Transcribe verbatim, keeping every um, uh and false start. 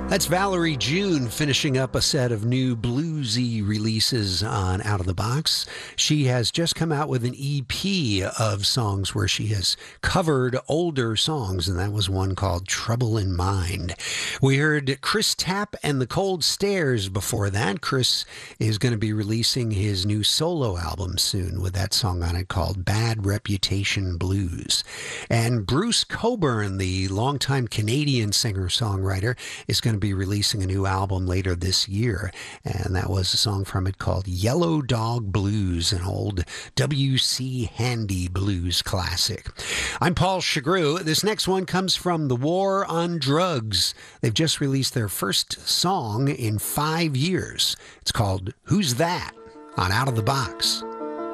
That's Valerie June finishing up a set of new bluesy releases on Out of the Box. She has just come out with an E P of songs where she has covered older songs, and that was one called Trouble in Mind. We heard Chris Tapp and the Cold Stairs before that. Chris is going to be releasing his new solo album soon with that song on it called Bad Reputation Blues. And Bruce Cockburn, the longtime Canadian singer-songwriter, is going to be releasing a new album later this year, and that was a song from it called Yellow Dog Blues, an old W C Handy blues classic. I'm Paul Chagru. This next one comes from The War on Drugs. They've just released their first song in five years. It's called Who's That? On Out of the Box.